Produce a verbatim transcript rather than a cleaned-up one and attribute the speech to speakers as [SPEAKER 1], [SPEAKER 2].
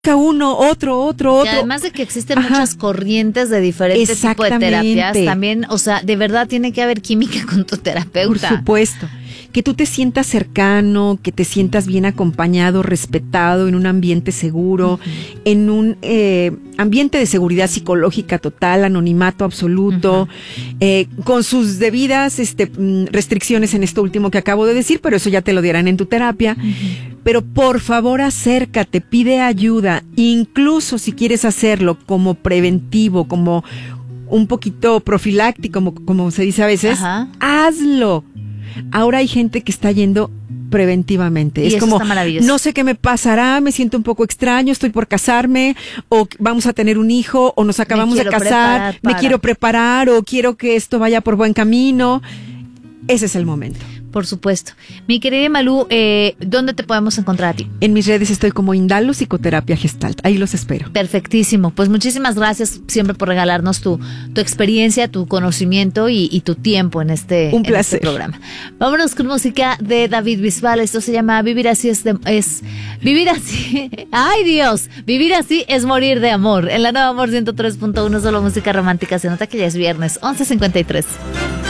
[SPEAKER 1] uno, otro, otro, otro.
[SPEAKER 2] Y además de que existen Ajá. muchas corrientes de diferentes tipos de terapias, también, o sea, de verdad tiene que haber química con tu terapeuta.
[SPEAKER 1] Por supuesto. Que tú te sientas cercano, que te sientas bien acompañado, respetado, en un ambiente seguro, uh-huh. en un eh, ambiente de seguridad psicológica total, anonimato absoluto, uh-huh. eh, con sus debidas este, restricciones en esto último que acabo de decir, pero eso ya te lo dirán en tu terapia. Uh-huh. Pero por favor acércate, pide ayuda, incluso si quieres hacerlo como preventivo, como un poquito profiláctico, como, como se dice a veces, Ajá. hazlo. Ahora hay gente que está yendo preventivamente.
[SPEAKER 2] Y
[SPEAKER 1] es
[SPEAKER 2] eso
[SPEAKER 1] como,
[SPEAKER 2] está maravilloso.
[SPEAKER 1] No sé qué me pasará, me siento un poco extraño, estoy por casarme, o vamos a tener un hijo, o nos acabamos de casar, me quiero preparar, o quiero que esto vaya por buen camino. Ese es el momento.
[SPEAKER 2] Por supuesto. Mi querida Malú, eh, ¿dónde te podemos encontrar a ti?
[SPEAKER 1] En mis redes estoy como Indalo Psicoterapia Gestalt. Ahí los espero.
[SPEAKER 2] Perfectísimo. Pues muchísimas gracias siempre por regalarnos tu, tu experiencia, tu conocimiento y, y tu tiempo en este,
[SPEAKER 1] Un placer.
[SPEAKER 2] en este programa. Vámonos con música de David Bisbal. Esto se llama Vivir así es, de, es Vivir así. ¡Ay, Dios! Vivir así es morir de amor. En la Nueva Amor ciento tres punto uno, solo música romántica. Se nota que ya es viernes, once cincuenta y tres.